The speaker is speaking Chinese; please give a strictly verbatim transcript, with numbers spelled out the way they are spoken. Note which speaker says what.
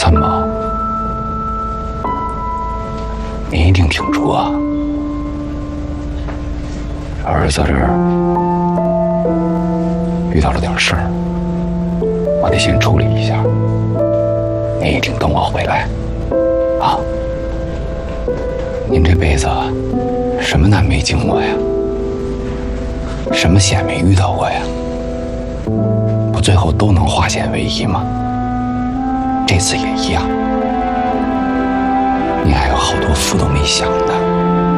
Speaker 1: 三毛，你一定挺住啊！儿子这儿遇到了点事儿，我得先处理一下。你一定等我回来啊！您这辈子什么难没经过呀？什么险没遇到过呀？不最后都能化险为夷吗？这次也一样。你还有好多福都没享的。